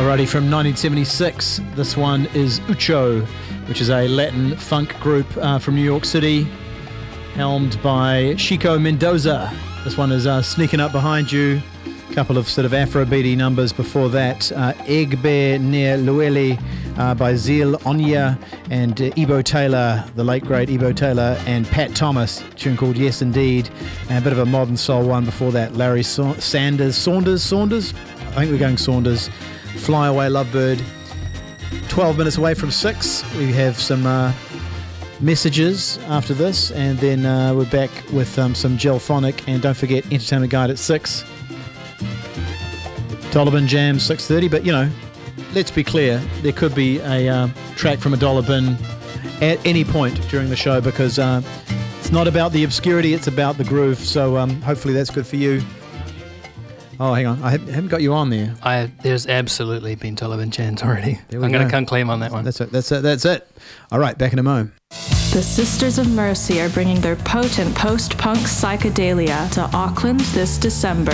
Alrighty, from 1976, this one is Ucho, which is a Latin funk group from New York City, helmed by Chico Mendoza. This one is sneaking up behind you. A couple of sort of Afrobeaty numbers before that. Egbe Ne Lueli by Zeel Onya and Ebo Taylor, the late great Ebo Taylor, and Pat Thomas, a tune called Yes Indeed. And a bit of a modern soul one before that. Larry Saunders. I think we're going Saunders. Fly Away Lovebird. 12 minutes away from 6. We have some messages after this, and then we're back with some Gelphonic, and don't forget Entertainment Guide at 6. Dollar Bin Jam 6:30, but you know, let's be clear, there could be a track from a Dollar Bin at any point during the show, because it's not about the obscurity, it's about the groove, so hopefully that's good for you. Oh, hang on. I haven't got you on there. There's absolutely been Dollar Bin Jams already. I'm going to come claim on that one. That's it. All right, back in a moment. The Sisters of Mercy are bringing their potent post-punk psychedelia to Auckland this December.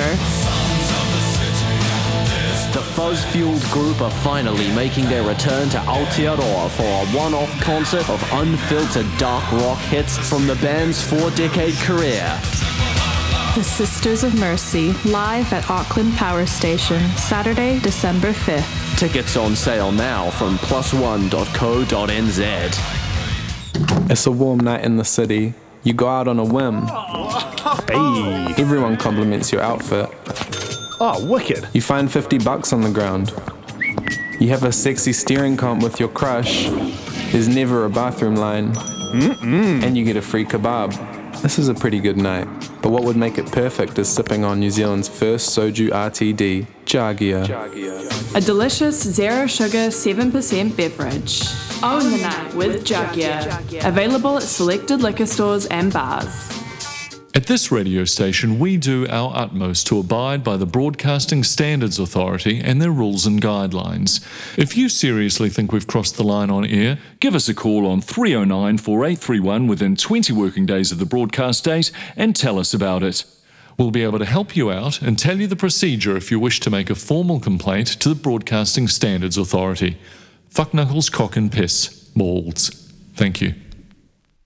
The fuzz-fueled group are finally making their return to Aotearoa for a one-off concert of unfiltered dark rock hits from the band's 4-decade career. The Sisters of Mercy, live at Auckland Power Station, Saturday, December 5th. Tickets on sale now from plusone.co.nz. It's a warm night in the city. You go out on a whim. Hey. Everyone compliments your outfit. Oh, wicked. You find $50 on the ground. You have a sexy steering comp with your crush. There's never a bathroom line. And you get a free kebab. This is a pretty good night, but what would make it perfect is sipping on New Zealand's first soju RTD, Jagia. A delicious zero-sugar 7% beverage. Own the night with Jagia. Available at selected liquor stores and bars. At this radio station, we do our utmost to abide by the Broadcasting Standards Authority and their rules and guidelines. If you seriously think we've crossed the line on air, give us a call on 309 4831 within 20 working days of the broadcast date and tell us about it. We'll be able to help you out and tell you the procedure if you wish to make a formal complaint to the Broadcasting Standards Authority. Fuck knuckles, cock and piss. Balls. Thank you.